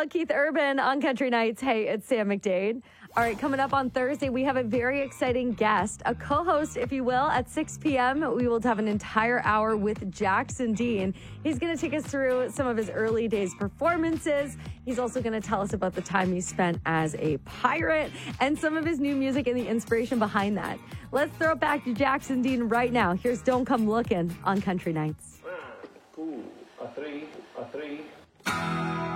Keith Urban on Country Nights. Hey, it's Sam McDade. All right, coming up on Thursday, we have a very exciting guest, a co-host, if you will, at 6 p.m. We will have an entire hour with Jackson Dean. He's going to take us through some of his early days performances. He's also going to tell us about the time he spent as a pirate and some of his new music and the inspiration behind that. Let's throw it back to Jackson Dean right now. Here's Don't Come Looking on Country Nights. 1, 2, 3, 3.